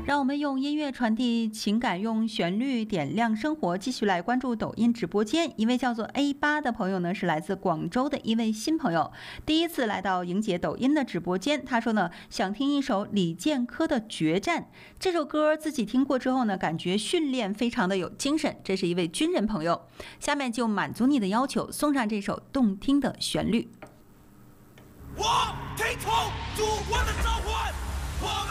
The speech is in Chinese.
让我们用音乐传递情感，用旋律点亮生活。继续来关注抖音直播间，一位叫做 A8 的朋友呢，是来自广州的一位新朋友，第一次来到莹姐抖音的直播间。他说呢，想听一首李健科的《决战》，这首歌自己听过之后呢，感觉训练非常的有精神。这是一位军人朋友，下面就满足你的要求，送上这首动听的旋律。 我听从祖国的召唤，我们